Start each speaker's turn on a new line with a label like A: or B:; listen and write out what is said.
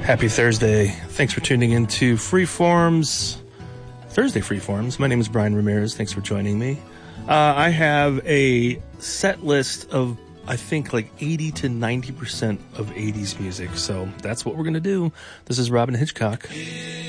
A: Happy Thursday. Thanks for tuning in to Freeforms, Thursday Freeforms. My name is Brian Ramirez. Thanks for joining me. I have a set list of, I think, like 80 to 90% of 80s music. So that's what we're going to do. This is Robin Hitchcock.